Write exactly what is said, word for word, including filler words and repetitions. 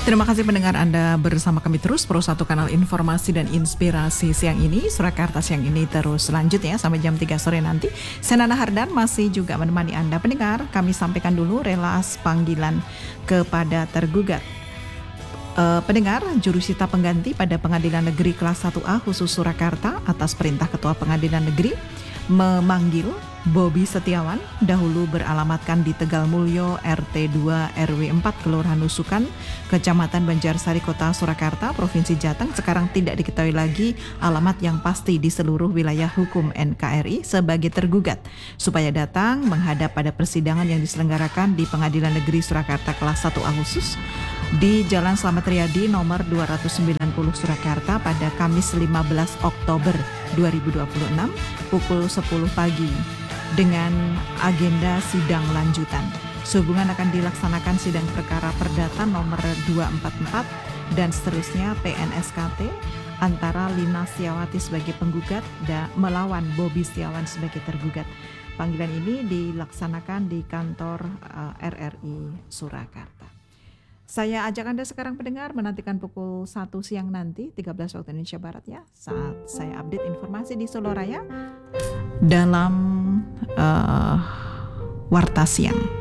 Terima kasih pendengar Anda bersama kami terus Pro satu Kanal Informasi dan Inspirasi siang ini. Surakarta siang ini terus lanjut ya sampai jam tiga sore nanti. Saya Nana Hardan masih juga menemani Anda pendengar. Kami sampaikan dulu relas panggilan kepada tergugat. Uh, pendengar, jurusita pengganti pada Pengadilan Negeri Kelas satu A khusus Surakarta atas perintah Ketua Pengadilan Negeri memanggil Bobi Setiawan, dahulu beralamatkan di Tegal Mulyo R T dua R W empat Kelurahan Nusukan, Kecamatan Banjarsari, Kota Surakarta, Provinsi Jateng, sekarang tidak diketahui lagi alamat yang pasti di seluruh wilayah hukum N K R I sebagai tergugat, supaya datang menghadap pada persidangan yang diselenggarakan di Pengadilan Negeri Surakarta Kelas satu A khusus di Jalan Slamet Riyadi nomor dua ratus sembilan puluh Surakarta pada Kamis lima belas Oktober dua ribu dua puluh enam pukul sepuluh pagi dengan agenda sidang lanjutan. Sehubungan akan dilaksanakan sidang perkara perdata nomor dua empat empat dan seterusnya P N S K T antara Lina Setiawati sebagai penggugat dan melawan Bobi Setiawan sebagai tergugat. Panggilan ini dilaksanakan di kantor uh, R R I Surakarta. Saya ajak Anda sekarang pendengar menantikan pukul satu siang nanti tiga belas waktu Indonesia Barat ya, saat saya update informasi di Solo Raya dalam uh, Warta Siang.